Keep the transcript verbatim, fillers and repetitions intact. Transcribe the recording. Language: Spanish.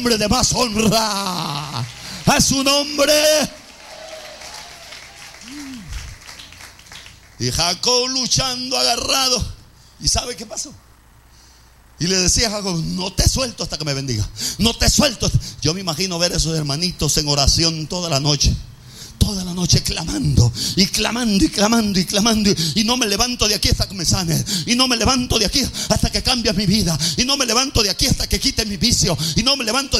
nombre de más honra. A su nombre. Y Jacob luchando, agarrado. ¿Y sabe qué pasó? Y le decía a Jacob: no te suelto hasta que me bendiga. No te suelto. Yo me imagino ver a esos hermanitos en oración toda la noche. Toda la noche clamando y clamando y clamando y clamando. Y no me levanto de aquí hasta que me sane. Y no me levanto de aquí hasta que cambie mi vida. Y no me levanto de aquí hasta que quite mi vicio. Y no me levanto de